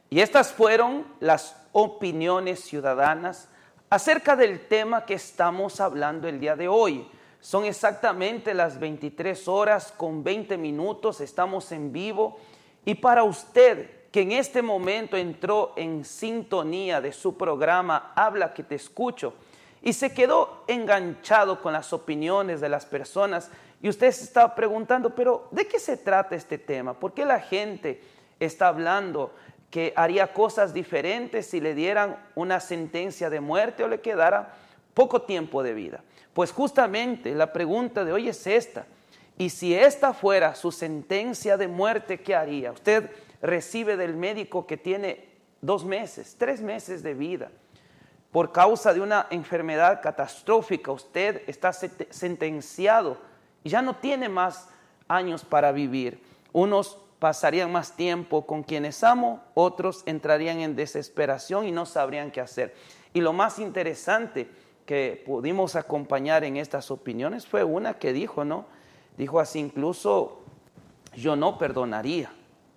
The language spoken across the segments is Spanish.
Y estas fueron las opiniones ciudadanas acerca del tema que estamos hablando el día de hoy. Son exactamente las 23 horas con 20 minutos, estamos en vivo. Y para usted que en este momento entró en sintonía de su programa Habla que te escucho y se quedó enganchado con las opiniones de las personas y usted se estaba preguntando, pero ¿de qué se trata este tema? ¿Por qué la gente está hablando que haría cosas diferentes si le dieran una sentencia de muerte o le quedara poco tiempo de vida? Pues justamente la pregunta de hoy es esta. Y si esta fuera su sentencia de muerte, ¿qué haría? Usted recibe del médico que tiene 2 meses, 3 meses de vida. Por causa de una enfermedad catastrófica, usted está sentenciado y ya no tiene más años para vivir. Unos pasarían más tiempo con quienes amo, otros entrarían en desesperación y no sabrían qué hacer. Y lo más interesante que pudimos acompañar en estas opiniones fue una que dijo, ¿no? Dijo así, incluso yo no perdonaría.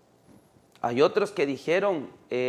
Hay otros que dijeron,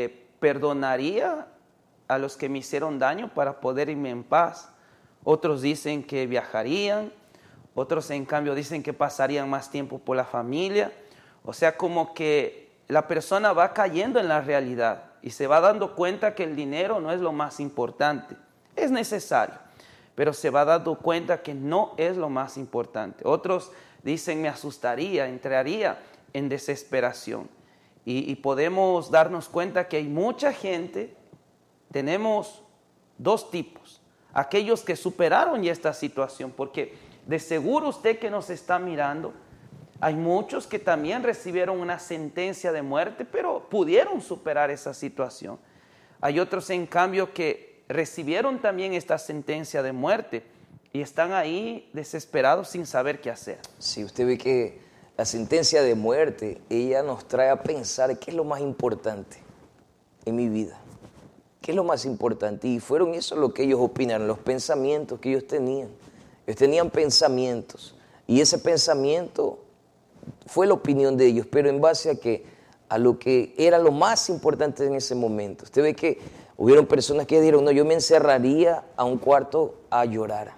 perdonaría a los que me hicieron daño para poder irme en paz. Otros dicen que viajarían, otros en cambio dicen que pasarían más tiempo por la familia. O sea, como que la persona va cayendo en la realidad y se va dando cuenta que el dinero no es lo más importante. Es necesario, pero se va dando cuenta que no es lo más importante. Otros dicen, me asustaría, entraría en desesperación. Y podemos darnos cuenta que hay mucha gente, tenemos 2 tipos. Aquellos que superaron ya esta situación, porque de seguro usted que nos está mirando, hay muchos que también recibieron una sentencia de muerte, pero pudieron superar esa situación. Hay otros, en cambio, que recibieron también esta sentencia de muerte y están ahí desesperados sin saber qué hacer. Sí, usted ve que la sentencia de muerte, ella nos trae a pensar qué es lo más importante en mi vida. ¿Qué es lo más importante? Y fueron eso lo que ellos opinaron, los pensamientos que ellos tenían. Ellos tenían pensamientos y ese pensamiento fue la opinión de ellos, pero en base a que a lo que era lo más importante en ese momento. Usted ve que hubieron personas que dijeron, no, yo me encerraría a un cuarto a llorar.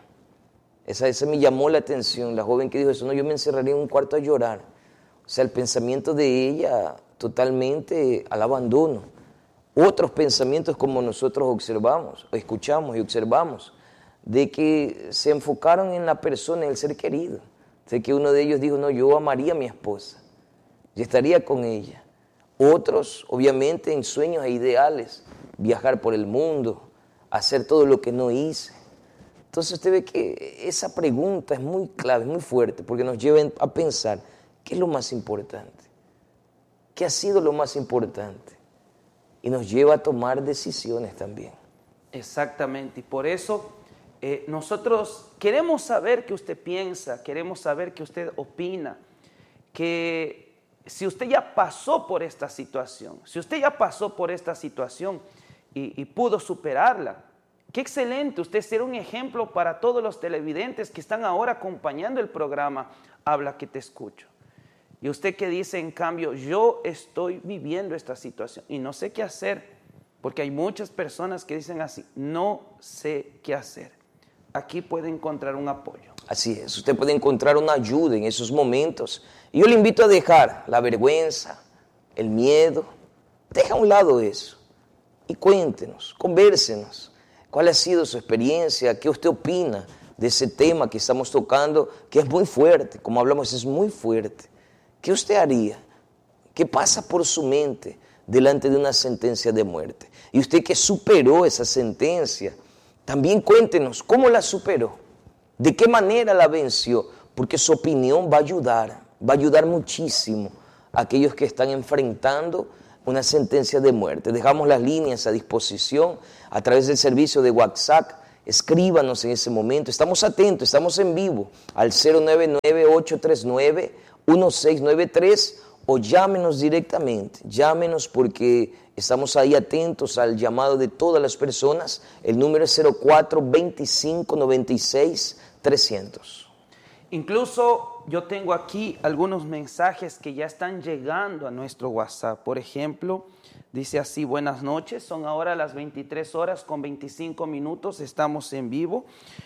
Esa me llamó la atención, la joven que dijo eso, no, yo me encerraría en un cuarto a llorar. O sea, el pensamiento de ella totalmente al abandono. Otros pensamientos como nosotros observamos, escuchamos y observamos, de que se enfocaron en la persona, en el ser querido. Sé que uno de ellos dijo, no, yo amaría a mi esposa, yo estaría con ella. Otros, obviamente, en sueños e ideales, viajar por el mundo, hacer todo lo que no hice. Entonces usted ve que esa pregunta es muy clave, muy fuerte, porque nos lleva a pensar, ¿qué es lo más importante? ¿Qué ha sido lo más importante? Y nos lleva a tomar decisiones también. Exactamente, y por eso nosotros queremos saber qué usted piensa, queremos saber qué usted opina, que si usted ya pasó por esta situación, y pudo superarla, qué excelente, usted será un ejemplo para todos los televidentes que están ahora acompañando el programa Habla que te escucho. Y usted que dice, en cambio, yo estoy viviendo esta situación y no sé qué hacer, porque hay muchas personas que dicen así, no sé qué hacer. Aquí puede encontrar un apoyo. Así es, usted puede encontrar una ayuda en esos momentos. Y yo le invito a dejar la vergüenza, el miedo, deja a un lado eso y cuéntenos, convérsenos. ¿Cuál ha sido su experiencia? ¿Qué usted opina de ese tema que estamos tocando? Que es muy fuerte, como hablamos, es muy fuerte. ¿Qué usted haría? ¿Qué pasa por su mente delante de una sentencia de muerte? Y usted que superó esa sentencia, también cuéntenos cómo la superó, de qué manera la venció, porque su opinión va a ayudar muchísimo a aquellos que están enfrentando una sentencia de muerte. Dejamos las líneas a disposición a través del servicio de WhatsApp. Escríbanos en ese momento. Estamos atentos, estamos en vivo al 099-839-1693 o llámenos directamente. Llámenos porque estamos ahí atentos al llamado de todas las personas. El número es 04-2596-300. Incluso yo tengo aquí algunos mensajes que ya están llegando a nuestro WhatsApp. Por ejemplo, dice así: buenas noches, son ahora las 23 horas con 25 minutos, estamos en vivo.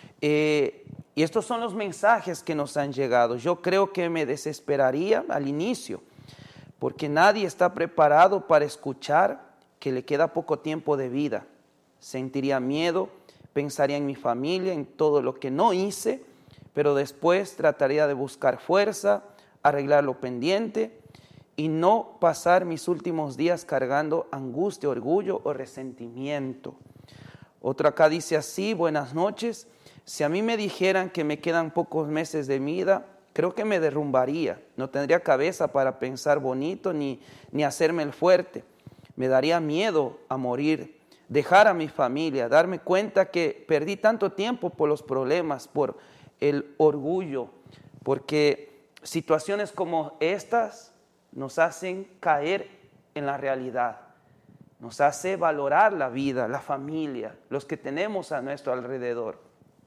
Y estos son los mensajes que nos han llegado. Yo creo que me desesperaría al inicio, porque nadie está preparado para escuchar que le queda poco tiempo de vida. Sentiría miedo, pensaría en mi familia, en todo lo que no hice, pero después trataría de buscar fuerza, arreglar lo pendiente y no pasar mis últimos días cargando angustia, orgullo o resentimiento. Otro acá dice así: buenas noches, si a mí me dijeran que me quedan pocos meses de vida, creo que me derrumbaría, no tendría cabeza para pensar bonito ni hacerme el fuerte. Me daría miedo a morir, dejar a mi familia, darme cuenta que perdí tanto tiempo por los problemas, por el orgullo, porque situaciones como estas nos hacen caer en la realidad, nos hace valorar la vida, la familia, los que tenemos a nuestro alrededor.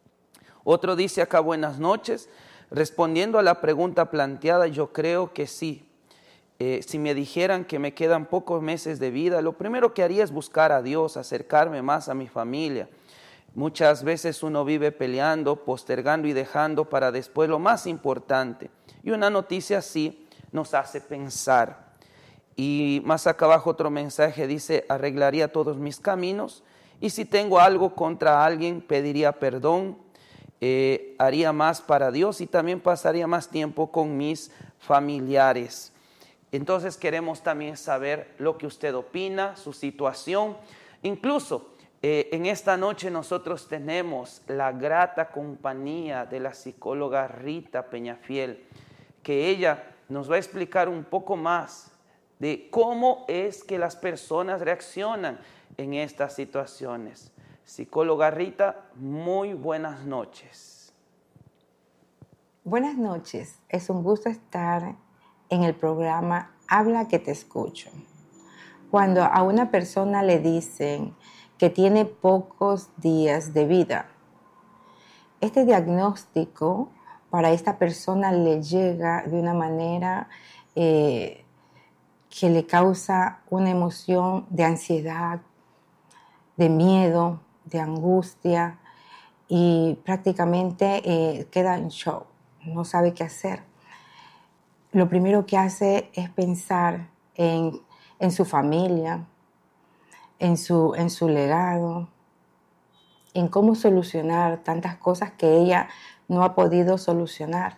Otro dice acá: buenas noches, respondiendo a la pregunta planteada, yo creo que sí. Si me dijeran que me quedan pocos meses de vida, lo primero que haría es buscar a Dios, acercarme más a mi familia. Muchas veces uno vive peleando, postergando y dejando para después lo más importante. Y una noticia así nos hace pensar. Y más acá abajo otro mensaje dice: arreglaría todos mis caminos y si tengo algo contra alguien pediría perdón, haría más para Dios y también pasaría más tiempo con mis familiares. Entonces queremos también saber lo que usted opina, su situación. Incluso en esta noche nosotros tenemos la grata compañía de la psicóloga Rita Peñafiel, que ella nos va a explicar un poco más de cómo es que las personas reaccionan en estas situaciones. Psicóloga Rita, muy buenas noches. Buenas noches, es un gusto estar en el programa Habla que te escucho. Cuando a una persona le dicen que tiene pocos días de vida, este diagnóstico para esta persona le llega de una manera que le causa una emoción de ansiedad, de miedo, de angustia y prácticamente queda en shock, no sabe qué hacer. Lo primero que hace es pensar en su familia, en su legado, en cómo solucionar tantas cosas que ella no ha podido solucionar.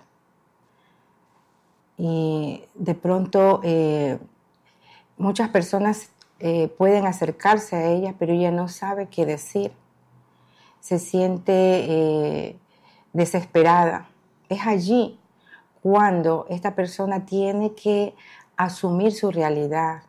Y de pronto muchas personas pueden acercarse a ella, pero ella no sabe qué decir. Se siente desesperada. Es allí cuando esta persona tiene que asumir su realidad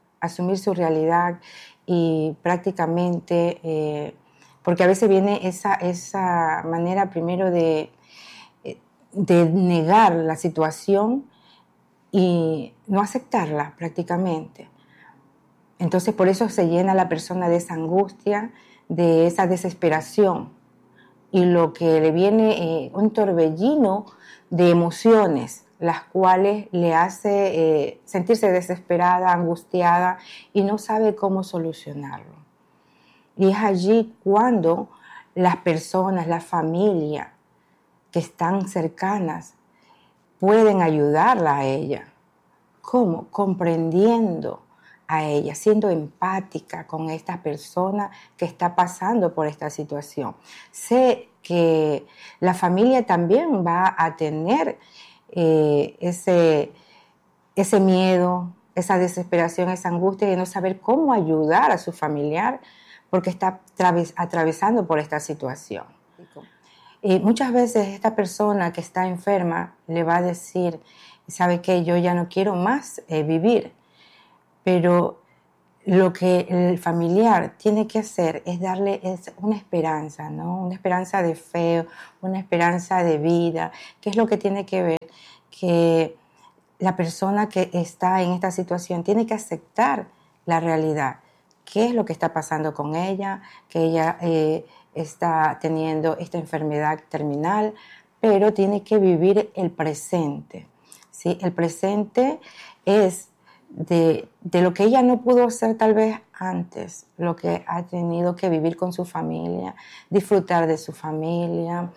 y prácticamente, porque a veces viene esa manera primero de negar la situación y no aceptarla prácticamente. Entonces por eso se llena la persona de esa angustia, de esa desesperación y lo que le viene un torbellino de emociones, las cuales le hace sentirse desesperada, angustiada y no sabe cómo solucionarlo. Y es allí cuando las personas, la familia que están cercanas pueden ayudarla a ella. ¿Cómo? Comprendiendo a ella, siendo empática con esta persona que está pasando por esta situación. Sé que la familia también va a tener ese miedo, esa desesperación, esa angustia de no saber cómo ayudar a su familiar porque está atravesando por esta situación. Muchas veces esta persona que está enferma le va a decir: ¿sabe qué? Yo ya no quiero más vivir. Pero lo que el familiar tiene que hacer es darle una esperanza, ¿no? Una esperanza de fe, una esperanza de vida. ¿Qué es lo que tiene que ver? Que la persona que está en esta situación tiene que aceptar la realidad. ¿Qué es lo que está pasando con ella? Que ella está teniendo esta enfermedad terminal, pero tiene que vivir el presente, ¿sí? El presente es de lo que ella no pudo hacer tal vez antes, lo que ha tenido que vivir con su familia, disfrutar de su familia,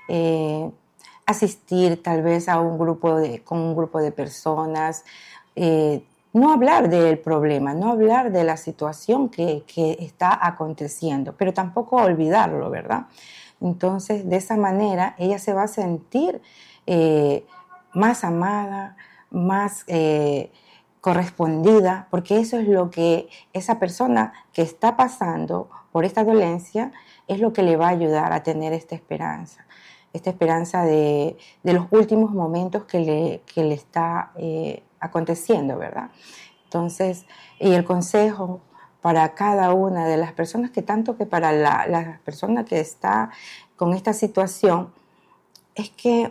asistir tal vez a con un grupo de personas, no hablar del problema, no hablar de la situación que está aconteciendo, pero tampoco olvidarlo, ¿verdad? Entonces, de esa manera, ella se va a sentir más amada, más correspondida, porque eso es lo que esa persona que está pasando por esta dolencia es lo que le va a ayudar a tener esta esperanza de los últimos momentos que le está aconteciendo, ¿verdad? Entonces, y el consejo para cada una de las personas, que tanto que para la persona que está con esta situación, es que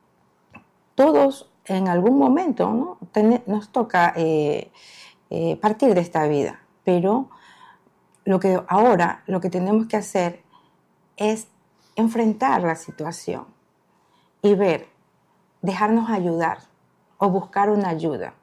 todos en algún momento, ¿no? Nos toca partir de esta vida, pero lo que tenemos que hacer es enfrentar la situación y dejarnos ayudar o buscar una ayuda.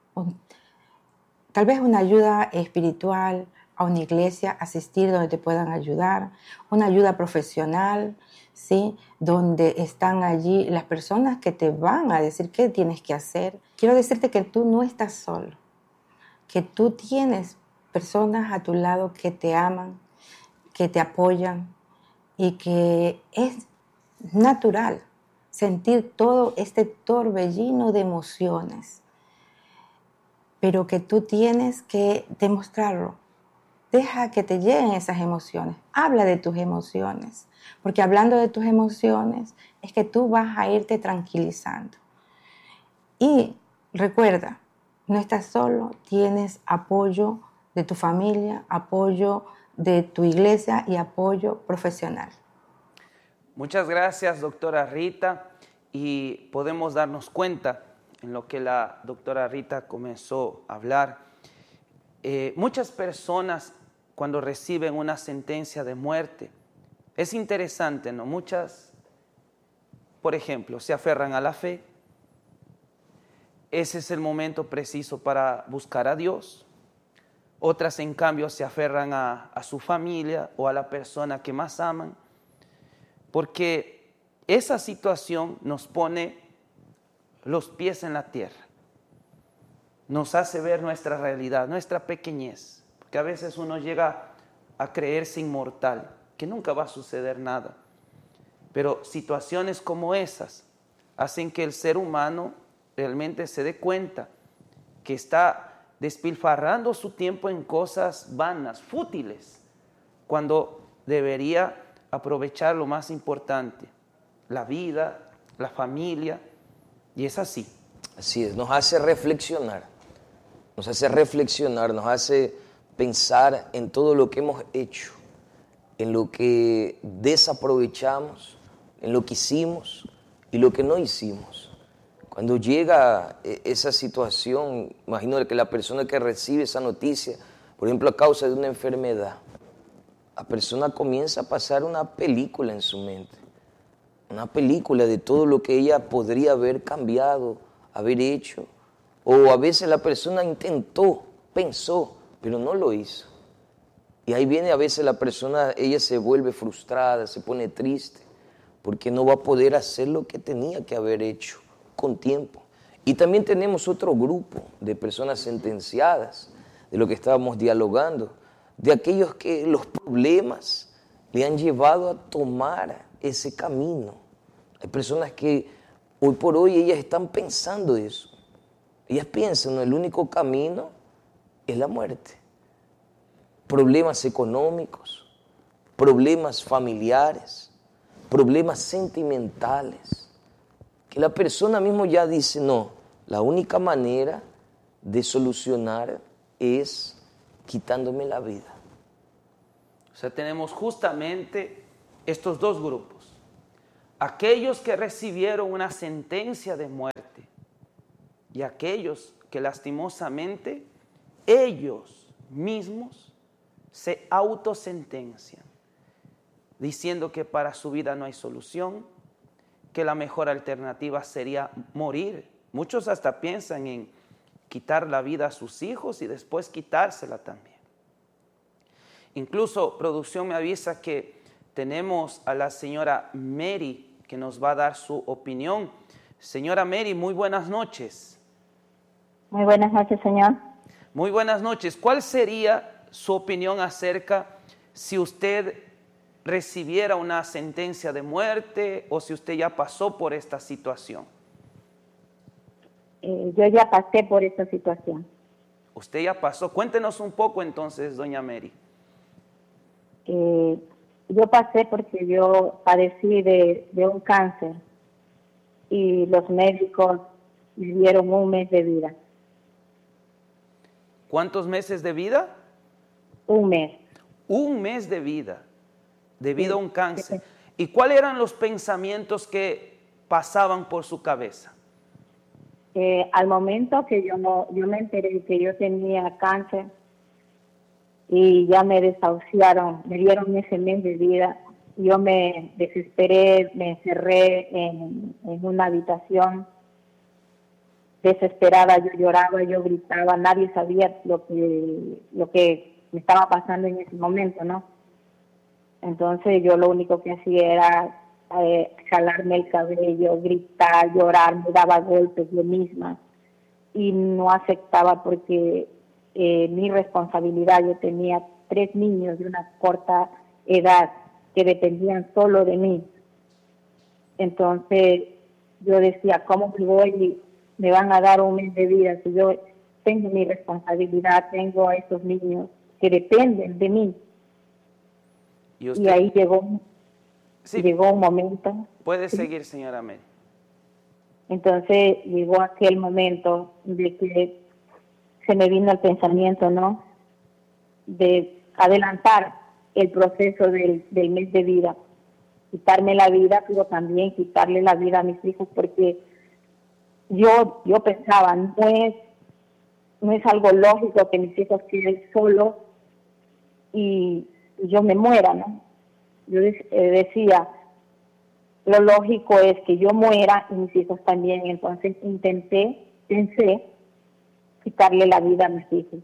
Tal vez una ayuda espiritual, a una iglesia, asistir donde te puedan ayudar, una ayuda profesional, ¿sí? Donde están allí las personas que te van a decir qué tienes que hacer. Quiero decirte que tú no estás solo, que tú tienes personas a tu lado que te aman, que te apoyan y que es natural sentir todo este torbellino de emociones, pero que tú tienes que demostrarlo. Deja que te lleguen esas emociones. Habla de tus emociones, porque hablando de tus emociones es que tú vas a irte tranquilizando. Y recuerda, no estás solo, tienes apoyo de tu familia, apoyo de tu iglesia y apoyo profesional. Muchas gracias, doctora Rita. Y podemos darnos cuenta en lo que la doctora Rita comenzó a hablar. Muchas personas cuando reciben una sentencia de muerte, es interesante, ¿no? Muchas, por ejemplo, se aferran a la fe. Ese es el momento preciso para buscar a Dios. Otras, en cambio, se aferran a su familia o a la persona que más aman, porque esa situación nos pone los pies en la tierra, nos hace ver nuestra realidad, nuestra pequeñez, porque a veces uno llega a creerse inmortal, que nunca va a suceder nada, pero situaciones como esas hacen que el ser humano realmente se dé cuenta que está despilfarrando su tiempo en cosas vanas, fútiles, cuando debería aprovechar lo más importante, la vida, la familia, y es así. Así es, nos hace reflexionar, nos hace pensar en todo lo que hemos hecho, en lo que desaprovechamos, en lo que hicimos y lo que no hicimos. Cuando llega esa situación, imagino que la persona que recibe esa noticia, por ejemplo, a causa de una enfermedad, la persona comienza a pasar una película en su mente, una película de todo lo que ella podría haber cambiado, haber hecho, o a veces la persona intentó, pensó, pero no lo hizo. Y ahí viene a veces la persona, ella se vuelve frustrada, se pone triste, porque no va a poder hacer lo que tenía que haber hecho con tiempo. Y también tenemos otro grupo de personas sentenciadas, de lo que estábamos dialogando, de aquellos que los problemas le han llevado a tomar ese camino. Hay personas que hoy por hoy ellas están pensando eso. Ellas piensan, el único camino es la muerte. Problemas económicos, problemas familiares, problemas sentimentales, que la persona mismo ya dice, no, la única manera de solucionar es quitándome la vida. O sea, tenemos justamente estos dos grupos. Aquellos que recibieron una sentencia de muerte y aquellos que lastimosamente ellos mismos se autosentencian, diciendo que para su vida no hay solución, que la mejor alternativa sería morir. Muchos hasta piensan en quitar la vida a sus hijos y después quitársela también. Incluso producción me avisa que tenemos a la señora Mary que nos va a dar su opinión. Señora Mary, muy buenas noches. Muy buenas noches, señor. Muy buenas noches. ¿Cuál sería su opinión acerca si usted recibiera una sentencia de muerte o si usted ya pasó por esta situación? Yo ya pasé por esta situación. Usted ya pasó. Cuéntenos un poco entonces, doña Mary. Yo pasé porque yo padecí de un cáncer y los médicos me dieron 1 mes de vida. ¿Cuántos meses de vida? 1 mes. 1 mes de vida, debido a un cáncer. ¿Y cuáles eran los pensamientos que pasaban por su cabeza? Al momento que yo me enteré que yo tenía cáncer y ya me desahuciaron, me dieron ese mes de vida, yo me desesperé, me encerré en una habitación desesperada, yo lloraba, yo gritaba, nadie sabía lo que me estaba pasando en ese momento, ¿no? Entonces yo lo único que hacía era jalarme el cabello, gritar, llorar, me daba golpes yo misma y no aceptaba porque mi responsabilidad, yo tenía 3 niños de una corta edad que dependían solo de mí. Entonces yo decía, ¿cómo me voy? Me van a dar 1 mes de vida si yo tengo mi responsabilidad, tengo a estos niños que dependen de mí. Y ahí llegó un momento. Puede seguir, señora Mary. Entonces llegó aquel momento de que se me vino el pensamiento, ¿no? De adelantar el proceso del mes de vida, quitarme la vida, pero también quitarle la vida a mis hijos, porque yo pensaba, no es algo lógico que mis hijos queden solos y yo me muera, ¿no? Yo decía, lo lógico es que yo muera y mis hijos también. Entonces pensé quitarle la vida a mis hijos.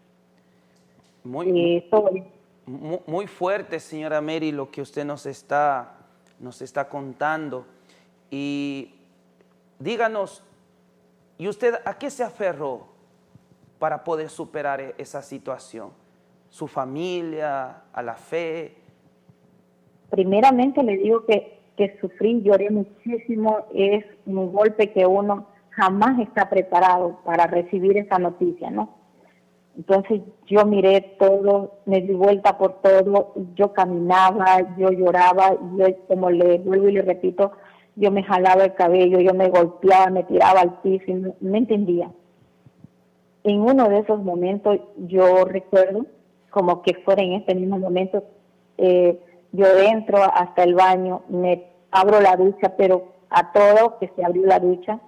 Muy fuerte, señora Mary, lo que usted nos está contando. Y díganos, ¿y usted a qué se aferró para poder superar esa situación? ¿Su familia, a la fe? Primeramente le digo que sufrí, lloré muchísimo, es un golpe que uno jamás está preparado para recibir esa noticia, ¿no? Entonces yo miré todo, me di vuelta por todo, yo caminaba, yo lloraba, yo, como le vuelvo y le repito, yo me jalaba el cabello, yo me golpeaba, me tiraba al piso y no entendía. En uno de esos momentos yo recuerdo, como que fuera en este mismo momento, yo entro hasta el baño, me abro la ducha, pero a todo que se abrió la ducha.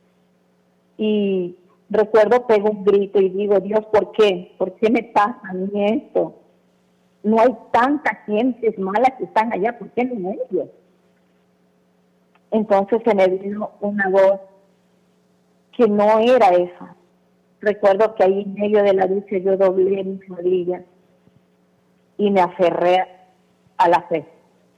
Y recuerdo, pego un grito y digo, Dios, ¿por qué? ¿Por qué me pasa a mí esto? No hay tantas gentes malas que están allá, ¿por qué no ellos? Entonces se me vino una voz que no era esa. Recuerdo que ahí en medio de la ducha yo doblé mis rodillas y me aferré a la fe.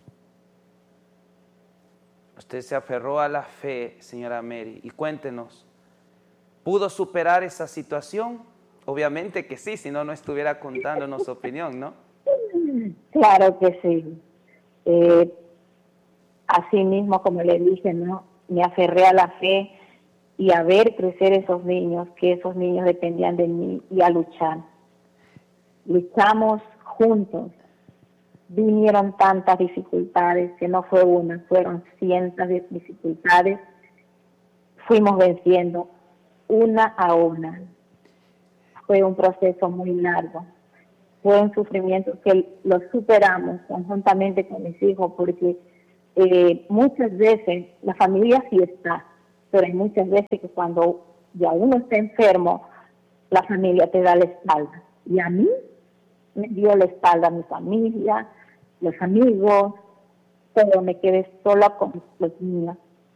Usted se aferró a la fe, señora Mary, y cuéntenos, ¿pudo superar esa situación? Obviamente que sí, si no, no estuviera contándonos su opinión, ¿no? Claro que sí. Así mismo, como le dije, ¿no? Me aferré a la fe y a ver crecer esos niños, que esos niños dependían de mí, y a luchar. Luchamos juntos. Vinieron tantas dificultades, que no fue una, fueron cientos de dificultades. Fuimos venciendo una a una. Fue un proceso muy largo. Fue un sufrimiento que lo superamos conjuntamente con mis hijos, porque muchas veces la familia sí está, pero hay muchas veces que cuando ya uno está enfermo, la familia te da la espalda. Y a mí me dio la espalda mi familia, los amigos, pero me quedé sola con los niños.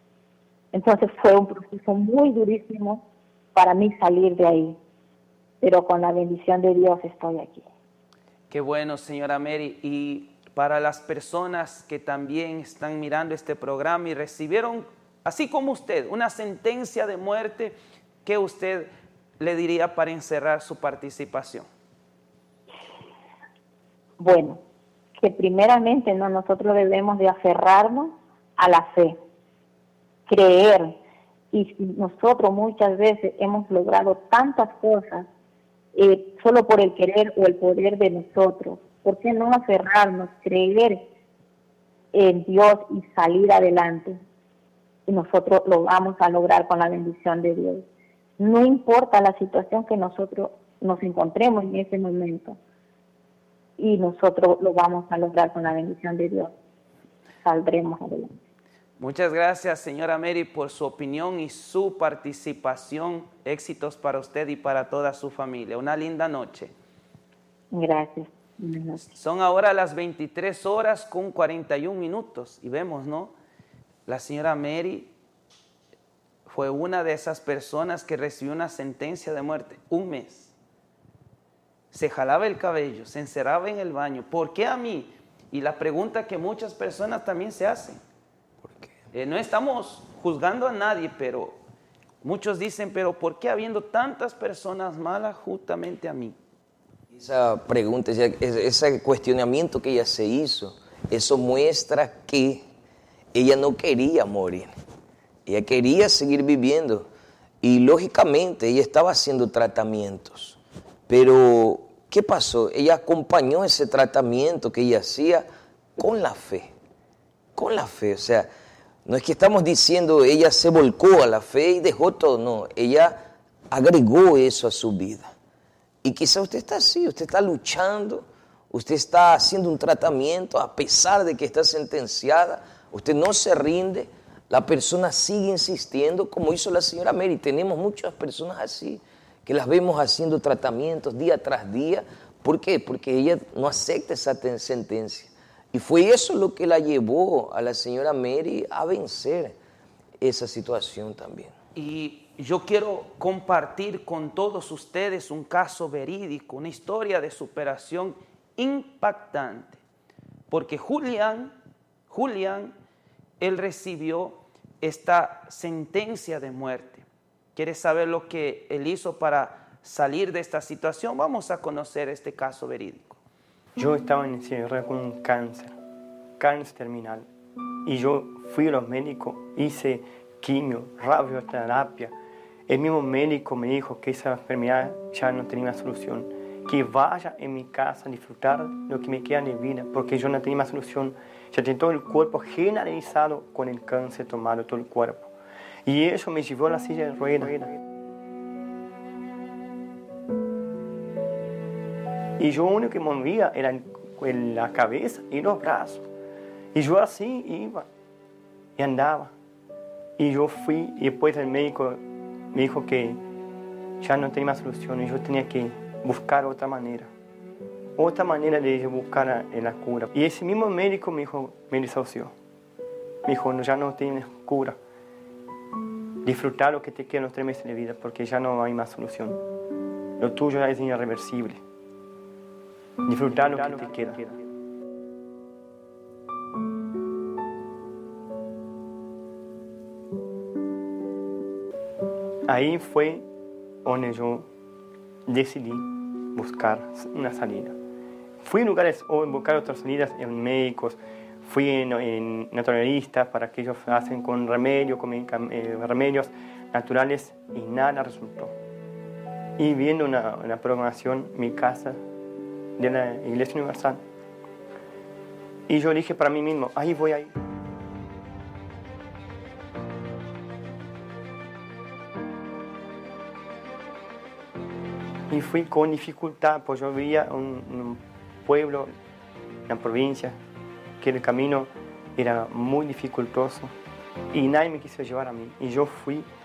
Entonces fue un proceso muy durísimo para mí salir de ahí, pero con la bendición de Dios estoy aquí. Qué bueno, señora Mary. Y para las personas que también están mirando este programa y recibieron, así como usted, una sentencia de muerte, ¿qué usted le diría para encerrar su participación? Bueno, que primeramente nosotros debemos de aferrarnos a la fe, creer. Y nosotros muchas veces hemos logrado tantas cosas solo por el querer o el poder de nosotros. ¿Por qué no aferrarnos, creer en Dios y salir adelante? Y nosotros lo vamos a lograr con la bendición de Dios. No importa la situación que nosotros nos encontremos en ese momento, y nosotros lo vamos a lograr con la bendición de Dios. Saldremos adelante. Muchas gracias, señora Mary, por su opinión y su participación. Éxitos para usted y para toda su familia. Una linda noche. Gracias. Son ahora las 23 horas con 41 minutos y vemos, ¿no? La señora Mary fue una de esas personas que recibió una sentencia de muerte, 1 mes. Se jalaba el cabello, se encerraba en el baño. ¿Por qué a mí? Y la pregunta que muchas personas también se hacen. ¿Por qué? No estamos juzgando a nadie, pero muchos dicen, pero ¿por qué habiendo tantas personas malas justamente a mí? Esa pregunta, ese cuestionamiento que ella se hizo, eso muestra que ella no quería morir. Ella quería seguir viviendo y lógicamente ella estaba haciendo tratamientos. Pero, ¿qué pasó? Ella acompañó ese tratamiento que ella hacía con la fe. Con la fe, o sea, no es que estamos diciendo ella se volcó a la fe y dejó todo, no. Ella agregó eso a su vida. Y quizá usted está así, usted está luchando, usted está haciendo un tratamiento a pesar de que está sentenciada, usted no se rinde, la persona sigue insistiendo como hizo la señora Mary. Tenemos muchas personas así, que las vemos haciendo tratamientos día tras día. ¿Por qué? Porque ella no acepta esa sentencia. Y fue eso lo que la llevó a la señora Mary a vencer esa situación también. Y yo quiero compartir con todos ustedes un caso verídico, una historia de superación impactante. Porque Julián, él recibió esta sentencia de muerte. ¿Quieres saber lo que él hizo para salir de esta situación? Vamos a conocer este caso verídico. Yo estaba encerrado con un cáncer terminal. Y yo fui a los médicos, hice quimio, radioterapia. El mismo médico me dijo que esa enfermedad ya no tenía solución, que vaya en mi casa a disfrutar lo que me queda de vida, porque yo no tenía más solución. Ya tenía todo el cuerpo generalizado con el cáncer tomado todo el cuerpo. Y eso me llevó a la silla de ruedas. Y yo lo único que movía era la cabeza y los brazos. Y yo así iba y andaba. Y yo fui y después el médico me dijo que ya no tenía más solución y yo tenía que buscar otra manera de buscar la cura. Y ese mismo médico me desahució. Me dijo, no, ya no tienes cura. Disfrutar lo que te quedan los 3 meses de vida porque ya no hay más solución. Lo tuyo ya es irreversible. Disfrutar lo que te queda. Ahí fue donde yo decidí buscar una salida. Fui a lugares o buscar otras salidas en médicos, fui en naturalistas para que ellos hacen con remedios naturales y nada resultó. Y viendo una programación, mi casa de la Iglesia Universal, y yo dije para mí mismo, ahí voy a ir. Y fui con dificultad, pues yo vivía en un pueblo, una provincia, que el camino era muy dificultoso y nadie me quiso llevar a mí. Y yo fui